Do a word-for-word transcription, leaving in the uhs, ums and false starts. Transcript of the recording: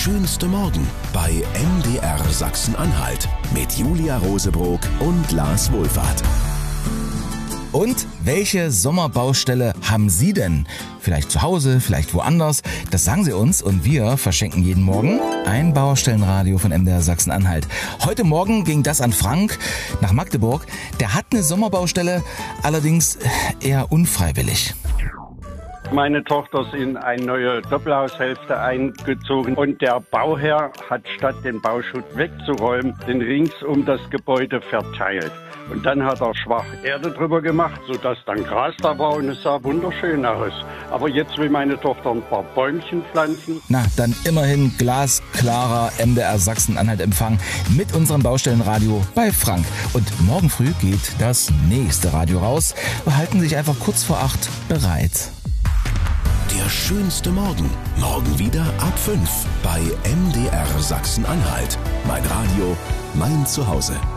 schönste Morgen bei M D R Sachsen-Anhalt mit Julia Rosebrock und Lars Wohlfahrt. Und welche Sommerbaustelle haben Sie denn? Vielleicht zu Hause, vielleicht woanders? Das sagen Sie uns und wir verschenken jeden Morgen ein Baustellenradio von M D R Sachsen-Anhalt. Heute Morgen ging das an Frank nach Magdeburg. Der hat eine Sommerbaustelle, allerdings eher unfreiwillig. Meine Tochter ist in eine neue Doppelhaushälfte eingezogen und der Bauherr hat statt den Bauschutt wegzuräumen, den rings um das Gebäude verteilt. Und dann hat er schwach Erde drüber gemacht, sodass dann Gras da war und es sah wunderschön aus. Aber jetzt will meine Tochter ein paar Bäumchen pflanzen. Na, dann immerhin glasklarer M D R Sachsen-Anhalt-Empfang mit unserem Baustellenradio bei Frank. Und morgen früh geht das nächste Radio raus. Halten Sie sich einfach kurz vor acht bereit. Der schönste Morgen. Morgen wieder ab fünf bei M D R Sachsen-Anhalt. Mein Radio, mein Zuhause.